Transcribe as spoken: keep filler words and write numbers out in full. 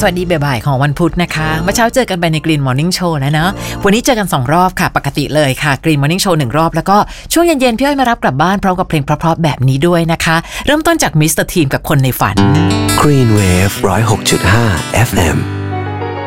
วัสดีบ่ายๆของวันพุธนะคะเมื่อเช้าเจอกันไปใน Green Morning Show แล้วเนาะวันนี้เจอกันสองรอบค่ะปกติเลยค่ะ Green Morning Show หนึ่งรอบแล้วก็ช่วงเย็นๆพี่อ้อยมารับกลับบ้านพร้อมกับเพลงเพราะๆแบบนี้ด้วยนะคะเริ่มต้นจากมิสเตอร์ทีมกับคนในฝัน Green Wave หนึ่งศูนย์หกจุดห้า เอฟ เอ็ม